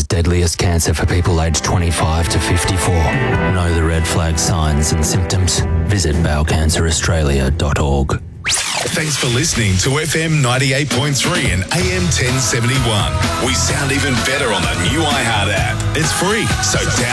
deadliest cancer for people aged 25 to 54. Know the red flag signs and symptoms. Visit bowelcanceraustralia.org. Thanks for listening to FM 98.3 and AM 1071. We sound even better on the new iHeart app. It's free, so download